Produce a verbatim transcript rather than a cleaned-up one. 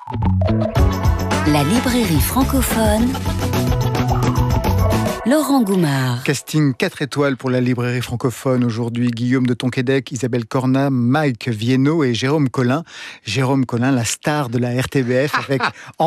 La librairie francophone, Laurent Goumard. Casting quatre étoiles pour la librairie francophone. Aujourd'hui, Guillaume de Tonquédec, Isabelle Corna, Mike Viennot et Jérôme Collin. Jérôme Collin, la star de la R T B F avec